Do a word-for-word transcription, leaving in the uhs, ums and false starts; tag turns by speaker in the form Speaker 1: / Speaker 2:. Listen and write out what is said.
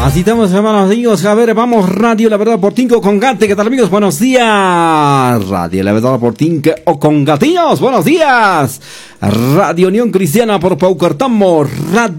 Speaker 1: Así estamos, hermanos amigos. A ver, vamos, Radio La Verdad por Tinco con Gate. ¿Qué tal, amigos? Buenos días. Radio La Verdad por Tinco o con Gatillos. Buenos días. Radio Unión Cristiana por Paucartambo. Radio